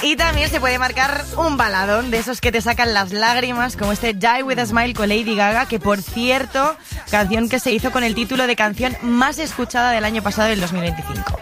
Y también se puede marcar un baladón de esos que te sacan las lágrimas, como este Die With A Smile con Lady Gaga, que por cierto, canción que se hizo con el título de canción más escuchada del año pasado, del 2025.